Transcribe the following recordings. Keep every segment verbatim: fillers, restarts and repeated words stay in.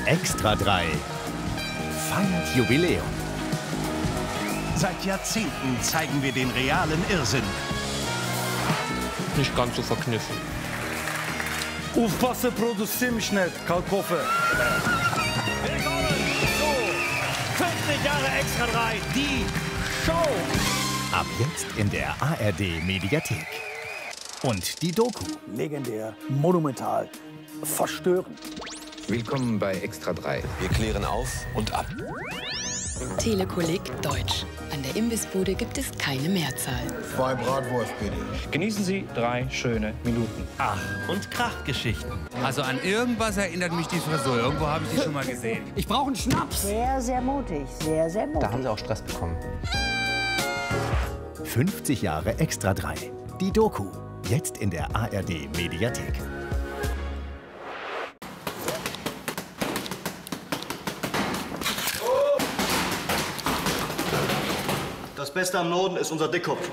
Extra drei feiert Jubiläum. Seit Jahrzehnten zeigen wir den realen Irrsinn. Nicht ganz so verkniffen. Aufpassen, produziere mich nicht, Kalkofe. Willkommen zu fünfzig Jahre Extra drei, die Show. Ab jetzt in der A R D-Mediathek. Und die Doku. Legendär, monumental, verstörend. Willkommen bei Extra drei. Wir klären auf und ab. Telekolleg Deutsch. An der Imbissbude gibt es keine Mehrzahl. Zwei Bratwurst, bitte. Genießen Sie drei schöne Minuten. Ach, und Krachgeschichten. Also an irgendwas erinnert mich die Frisur. Irgendwo habe ich die schon mal gesehen. Ich brauche einen Schnaps. Sehr, sehr mutig, sehr, sehr mutig. Da haben Sie auch Stress bekommen. fünfzig Jahre Extra drei. Die Doku. Jetzt in der A R D-Mediathek. Das Beste am Norden ist unser Dickkopf.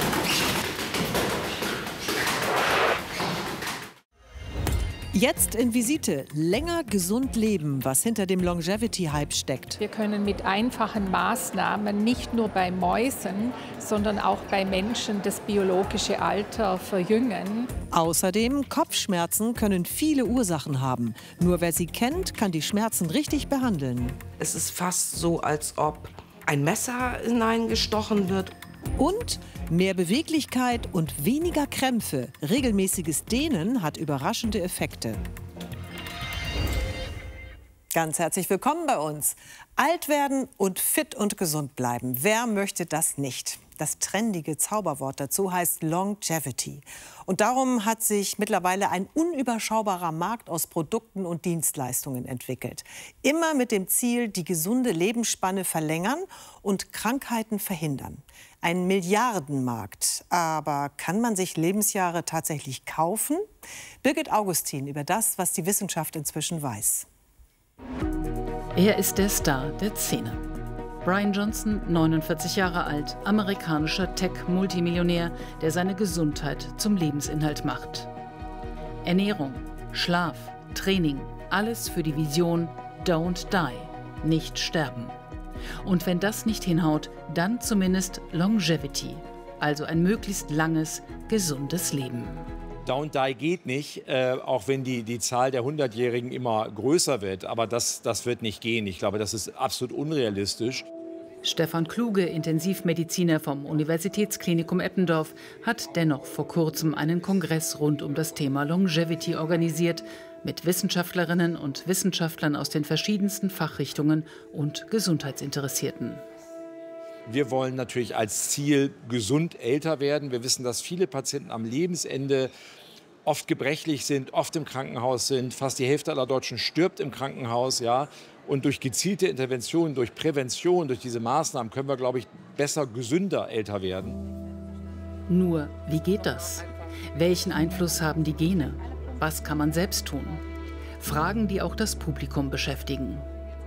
Jetzt in Visite. Länger gesund leben, was hinter dem Longevity-Hype steckt. Wir können mit einfachen Maßnahmen nicht nur bei Mäusen, sondern auch bei Menschen das biologische Alter verjüngen. Außerdem, Kopfschmerzen können viele Ursachen haben. Nur wer sie kennt, kann die Schmerzen richtig behandeln. Es ist fast so, als ob ein Messer hineingestochen wird. Und mehr Beweglichkeit und weniger Krämpfe. Regelmäßiges Dehnen hat überraschende Effekte. Ganz herzlich willkommen bei uns. Alt werden und fit und gesund bleiben. Wer möchte das nicht? Das trendige Zauberwort dazu heißt Longevity. Und darum hat sich mittlerweile ein unüberschaubarer Markt aus Produkten und Dienstleistungen entwickelt. Immer mit dem Ziel, die gesunde Lebensspanne verlängern und Krankheiten verhindern. Ein Milliardenmarkt. Aber kann man sich Lebensjahre tatsächlich kaufen? Birgit Augustin über das, was die Wissenschaft inzwischen weiß. Er ist der Star der Szene. Brian Johnson, neunundvierzig Jahre alt, amerikanischer Tech-Multimillionär, der seine Gesundheit zum Lebensinhalt macht. Ernährung, Schlaf, Training, alles für die Vision Don't Die, nicht sterben. Und wenn das nicht hinhaut, dann zumindest Longevity, also ein möglichst langes, gesundes Leben. Don't Die geht nicht, äh, auch wenn die, die Zahl der Hundertjährigen immer größer wird. Aber das, das wird nicht gehen. Ich glaube, das ist absolut unrealistisch. Stefan Kluge, Intensivmediziner vom Universitätsklinikum Eppendorf, hat dennoch vor kurzem einen Kongress rund um das Thema Longevity organisiert, mit Wissenschaftlerinnen und Wissenschaftlern aus den verschiedensten Fachrichtungen und Gesundheitsinteressierten. Wir wollen natürlich als Ziel gesund älter werden. Wir wissen, dass viele Patienten am Lebensende oft gebrechlich sind, oft im Krankenhaus sind. Fast die Hälfte aller Deutschen stirbt im Krankenhaus. Ja? Und durch gezielte Interventionen, durch Prävention, durch diese Maßnahmen können wir, glaube ich, besser, gesünder älter werden. Nur, wie geht das? Welchen Einfluss haben die Gene? Was kann man selbst tun? Fragen, die auch das Publikum beschäftigen.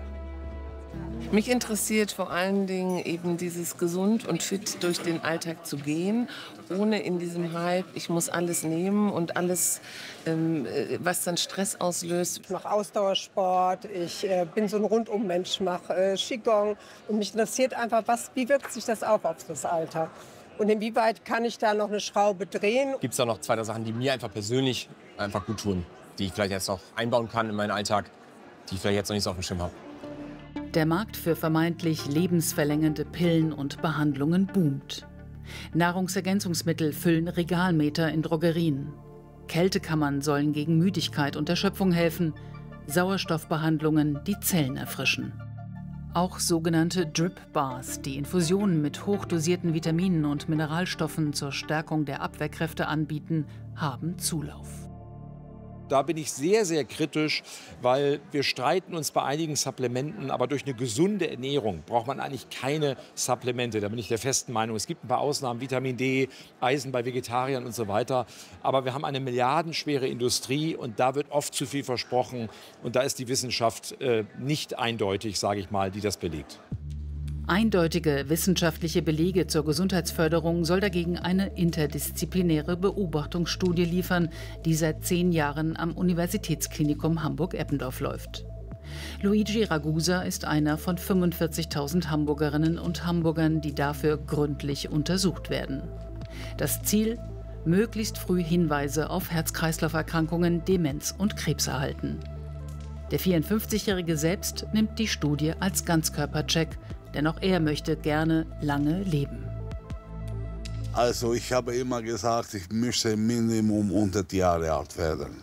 Mich interessiert vor allen Dingen eben dieses gesund und fit durch den Alltag zu gehen, ohne in diesem Hype, ich muss alles nehmen und alles, ähm, was dann Stress auslöst. Ich mache Ausdauersport, ich äh, bin so ein Rundummensch, mache äh, Qigong und mich interessiert einfach, was, wie wirkt sich das auf auf das Alter? Und inwieweit kann ich da noch eine Schraube drehen? Gibt es da noch zwei, drei Sachen, die mir einfach persönlich einfach gut tun, die ich vielleicht jetzt noch einbauen kann in meinen Alltag, die ich vielleicht jetzt noch nicht so auf dem Schirm habe? Der Markt für vermeintlich lebensverlängernde Pillen und Behandlungen boomt. Nahrungsergänzungsmittel füllen Regalmeter in Drogerien. Kältekammern sollen gegen Müdigkeit und Erschöpfung helfen. Sauerstoffbehandlungen die Zellen erfrischen. Auch sogenannte Drip-Bars, die Infusionen mit hochdosierten Vitaminen und Mineralstoffen zur Stärkung der Abwehrkräfte anbieten, haben Zulauf. Da bin ich sehr, sehr kritisch, weil wir streiten uns bei einigen Supplementen, aber durch eine gesunde Ernährung braucht man eigentlich keine Supplemente. Da bin ich der festen Meinung. Es gibt ein paar Ausnahmen, Vitamin D, Eisen bei Vegetariern und so weiter. Aber wir haben eine milliardenschwere Industrie und da wird oft zu viel versprochen. Und da ist die Wissenschaft äh, nicht eindeutig, sage ich mal, die das belegt. Eindeutige wissenschaftliche Belege zur Gesundheitsförderung soll dagegen eine interdisziplinäre Beobachtungsstudie liefern, die seit zehn Jahren am Universitätsklinikum Hamburg-Eppendorf läuft. Luigi Ragusa ist einer von fünfundvierzigtausend Hamburgerinnen und Hamburgern, die dafür gründlich untersucht werden. Das Ziel: möglichst früh Hinweise auf Herz-Kreislauf-Erkrankungen, Demenz und Krebs erhalten. Der vierundfünfzigjährige selbst nimmt die Studie als Ganzkörpercheck, denn auch er möchte gerne lange leben. Also ich habe immer gesagt, ich möchte Minimum hundert Jahre alt werden.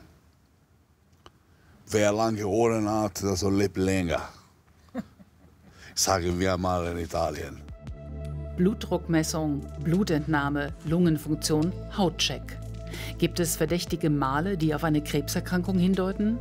Wer lange Ohren hat, also lebt länger. Sagen wir mal in Italien. Blutdruckmessung, Blutentnahme, Lungenfunktion, Hautcheck. Gibt es verdächtige Male, die auf eine Krebserkrankung hindeuten?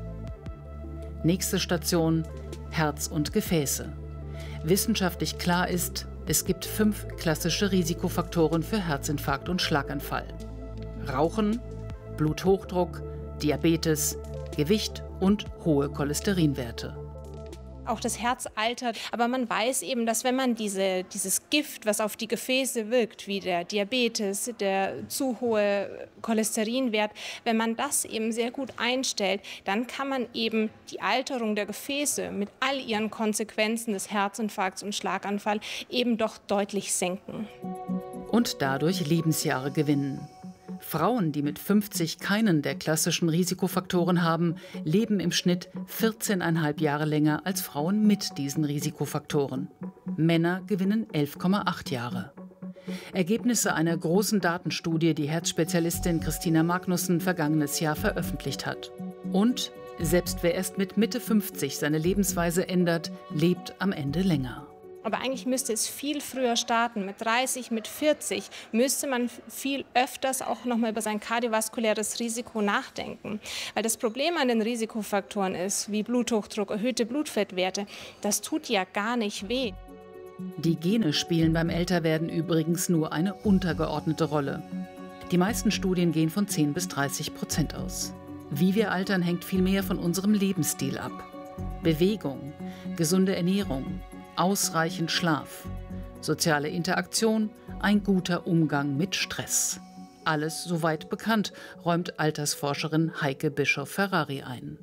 Nächste Station: Herz und Gefäße. Wissenschaftlich klar ist, es gibt fünf klassische Risikofaktoren für Herzinfarkt und Schlaganfall: Rauchen, Bluthochdruck, Diabetes, Gewicht und hohe Cholesterinwerte. Auch das Herz altert, aber man weiß eben, dass wenn man diese, dieses Gift, was auf die Gefäße wirkt, wie der Diabetes, der zu hohe Cholesterinwert, wenn man das eben sehr gut einstellt, dann kann man eben die Alterung der Gefäße mit all ihren Konsequenzen des Herzinfarkts und Schlaganfall eben doch deutlich senken. Und dadurch Lebensjahre gewinnen. Frauen, die mit fünfzig keinen der klassischen Risikofaktoren haben, leben im Schnitt vierzehn Komma fünf Jahre länger als Frauen mit diesen Risikofaktoren. Männer gewinnen elf Komma acht Jahre. Ergebnisse einer großen Datenstudie, die Herzspezialistin Christina Magnussen vergangenes Jahr veröffentlicht hat. Und selbst wer erst mit Mitte fünfzig seine Lebensweise ändert, lebt am Ende länger. Aber eigentlich müsste es viel früher starten. Mit dreißig, mit vierzig müsste man viel öfters auch noch mal über sein kardiovaskuläres Risiko nachdenken. Weil das Problem an den Risikofaktoren ist, wie Bluthochdruck, erhöhte Blutfettwerte, das tut ja gar nicht weh. Die Gene spielen beim Älterwerden übrigens nur eine untergeordnete Rolle. Die meisten Studien gehen von zehn bis dreißig Prozent aus. Wie wir altern, hängt viel mehr von unserem Lebensstil ab. Bewegung, gesunde Ernährung, ausreichend Schlaf, soziale Interaktion, ein guter Umgang mit Stress. Alles soweit bekannt, räumt Altersforscherin Heike Bischoff-Ferrari ein.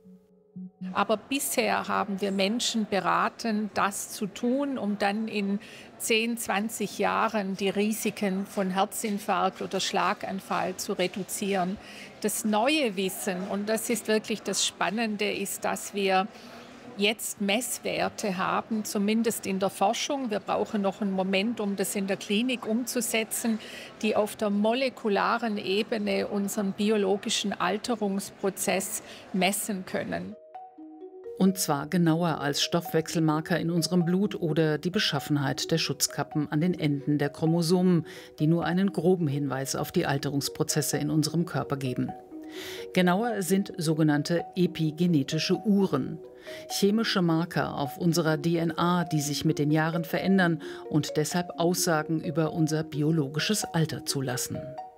Aber bisher haben wir Menschen beraten, das zu tun, um dann in zehn, zwanzig Jahren die Risiken von Herzinfarkt oder Schlaganfall zu reduzieren. Das neue Wissen, und das ist wirklich das Spannende, ist, dass wir jetzt Messwerte haben, zumindest in der Forschung. Wir brauchen noch einen Moment, um das in der Klinik umzusetzen, die auf der molekularen Ebene unseren biologischen Alterungsprozess messen können. Und zwar genauer als Stoffwechselmarker in unserem Blut oder die Beschaffenheit der Schutzkappen an den Enden der Chromosomen, die nur einen groben Hinweis auf die Alterungsprozesse in unserem Körper geben. Genauer sind sogenannte epigenetische Uhren. Chemische Marker auf unserer D N A, die sich mit den Jahren verändern und deshalb Aussagen über unser biologisches Alter zulassen.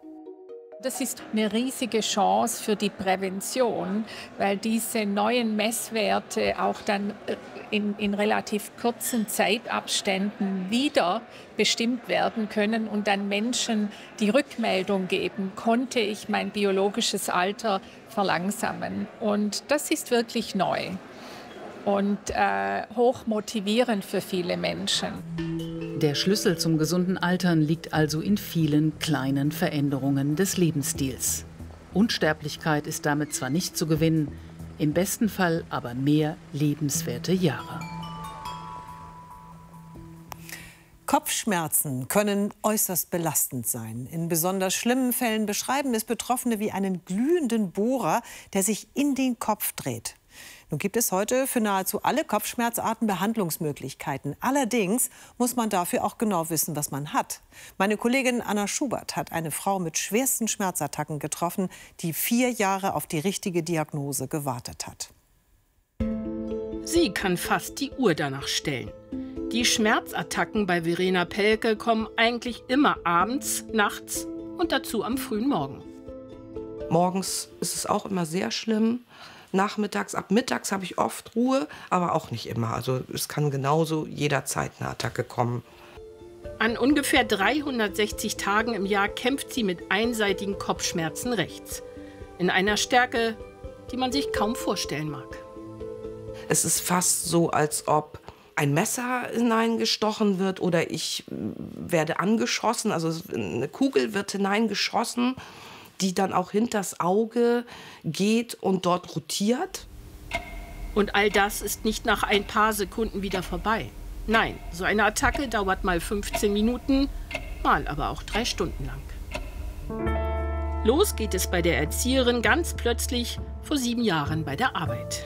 Das ist eine riesige Chance für die Prävention, weil diese neuen Messwerte auch dann in, in relativ kurzen Zeitabständen wieder bestimmt werden können und dann Menschen die Rückmeldung geben, konnte ich mein biologisches Alter verlangsamen. Und das ist wirklich neu und äh, hoch motivierend für viele Menschen. Der Schlüssel zum gesunden Altern liegt also in vielen kleinen Veränderungen des Lebensstils. Unsterblichkeit ist damit zwar nicht zu gewinnen, im besten Fall aber mehr lebenswerte Jahre. Kopfschmerzen können äußerst belastend sein. In besonders schlimmen Fällen beschreiben es Betroffene wie einen glühenden Bohrer, der sich in den Kopf dreht. Nun gibt es heute für nahezu alle Kopfschmerzarten Behandlungsmöglichkeiten. Allerdings muss man dafür auch genau wissen, was man hat. Meine Kollegin Anna Schubert hat eine Frau mit schwersten Schmerzattacken getroffen, die vier Jahre auf die richtige Diagnose gewartet hat. Sie kann fast die Uhr danach stellen. Die Schmerzattacken bei Verena Pelke kommen eigentlich immer abends, nachts und dazu am frühen Morgen. Morgens ist es auch immer sehr schlimm. Nachmittags, ab mittags habe ich oft Ruhe, aber auch nicht immer. Also es kann genauso jederzeit eine Attacke kommen. An ungefähr dreihundertsechzig Tagen im Jahr kämpft sie mit einseitigen Kopfschmerzen rechts. In einer Stärke, die man sich kaum vorstellen mag. Es ist fast so, als ob ein Messer hineingestochen wird oder ich werde angeschossen, also eine Kugel wird hineingeschossen, die dann auch hinters Auge geht und dort rotiert. Und all das ist nicht nach ein paar Sekunden wieder vorbei. Nein, so eine Attacke dauert mal fünfzehn Minuten, mal aber auch drei Stunden lang. Los geht es bei der Erzieherin ganz plötzlich vor sieben Jahren bei der Arbeit.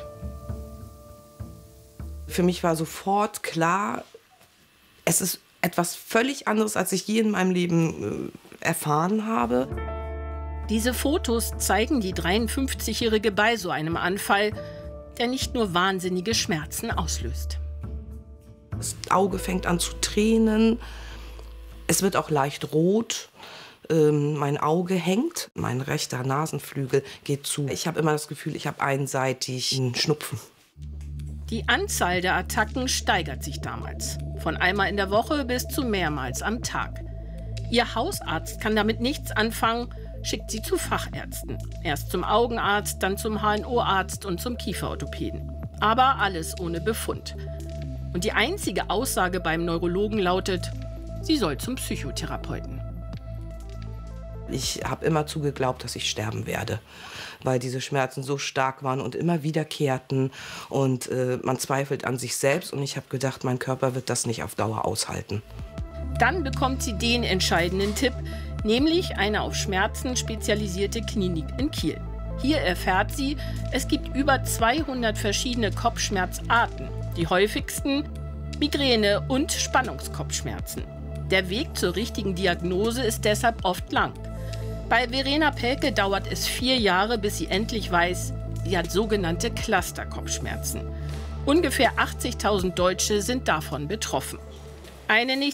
Für mich war sofort klar, es ist etwas völlig anderes, als ich je in meinem Leben äh, erfahren habe. Diese Fotos zeigen die dreiundfünfzigjährige bei so einem Anfall, der nicht nur wahnsinnige Schmerzen auslöst. Das Auge fängt an zu tränen, es wird auch leicht rot, ähm, mein Auge hängt, mein rechter Nasenflügel geht zu. Ich habe immer das Gefühl, ich habe einseitig einen Schnupfen. Die Anzahl der Attacken steigert sich damals, von einmal in der Woche bis zu mehrmals am Tag. Ihr Hausarzt kann damit nichts anfangen, schickt sie zu Fachärzten. Erst zum Augenarzt, dann zum H N O-Arzt und zum Kieferorthopäden. Aber alles ohne Befund. Und die einzige Aussage beim Neurologen lautet, sie soll zum Psychotherapeuten. Ich habe immer zugeglaubt, dass ich sterben werde, weil diese Schmerzen so stark waren und immer wiederkehrten. Und äh, man zweifelt an sich selbst. Und ich habe gedacht, mein Körper wird das nicht auf Dauer aushalten. Dann bekommt sie den entscheidenden Tipp, nämlich eine auf Schmerzen spezialisierte Klinik in Kiel. Hier erfährt sie, es gibt über zweihundert verschiedene Kopfschmerzarten. Die häufigsten Migräne und Spannungskopfschmerzen. Der Weg zur richtigen Diagnose ist deshalb oft lang. Bei Verena Pelke dauert es vier Jahre, bis sie endlich weiß, sie hat sogenannte Cluster-Kopfschmerzen. Ungefähr achtzigtausend Deutsche sind davon betroffen. Eine nicht